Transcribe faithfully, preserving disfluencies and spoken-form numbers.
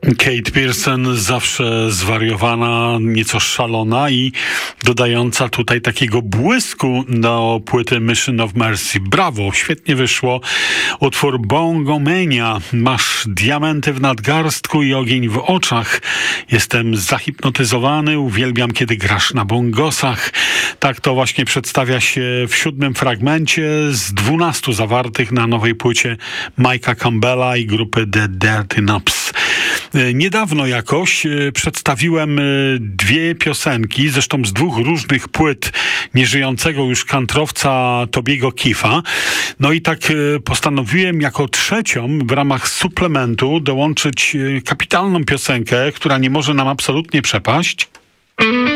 Kate Pierson zawsze zwariowana, nieco szalona i dodająca tutaj takiego błysku do płyty Mission of Mercy. Brawo, świetnie wyszło. Utwór Bongomania. Masz diamenty w nadgarstku i ogień w oczach. Jestem zahipnotyzowany, uwielbiam, kiedy grasz na bongosach. Tak to właśnie przedstawia się w siódmym fragmencie z dwunastu zawartych na nowej płycie Mike'a Campbella i grupy The Dirty Knobs. Niedawno jakoś przedstawiłem dwie piosenki, zresztą z dwóch różnych płyt nieżyjącego już kantrowca Tobiego Keefa. No i tak postanowiłem jako trzecią w ramach suplementu dołączyć kapitalną piosenkę, która nie może nam absolutnie przepaść.